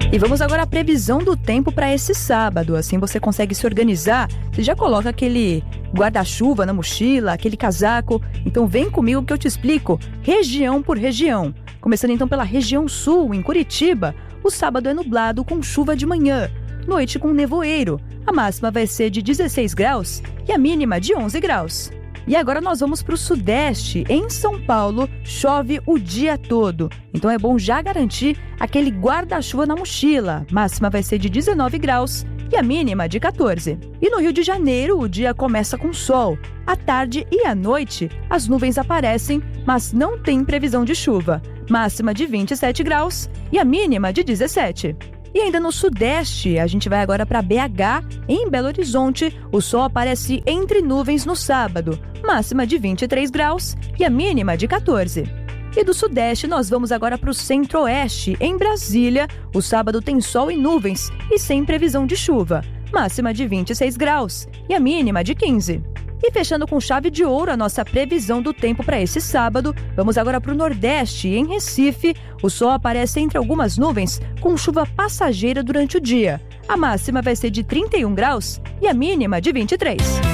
E vamos agora à previsão do tempo para esse sábado. Assim você consegue se organizar. Você já coloca aquele guarda-chuva na mochila, aquele casaco. Então vem comigo que eu te explico região por região. Começando então pela região sul, em Curitiba, o sábado é nublado com chuva de manhã, noite com nevoeiro. A máxima vai ser de 16 graus e a mínima de 11 graus. E agora nós vamos para o sudeste. Em São Paulo, chove o dia todo. Então é bom já garantir aquele guarda-chuva na mochila. Máxima vai ser de 19 graus e a mínima de 14. E no Rio de Janeiro, o dia começa com sol. À tarde e à noite, as nuvens aparecem, mas não tem previsão de chuva. Máxima de 27 graus e a mínima de 17. E ainda no sudeste, a gente vai agora para BH. Em Belo Horizonte, o sol aparece entre nuvens no sábado, máxima de 23 graus e a mínima de 14. E do sudeste, nós vamos agora para o centro-oeste. Em Brasília, o sábado tem sol e nuvens e sem previsão de chuva, máxima de 26 graus e a mínima de 15. E fechando com chave de ouro a nossa previsão do tempo para esse sábado, vamos agora para o Nordeste. Em Recife, o sol aparece entre algumas nuvens com chuva passageira durante o dia. A máxima vai ser de 31 graus e a mínima de 23.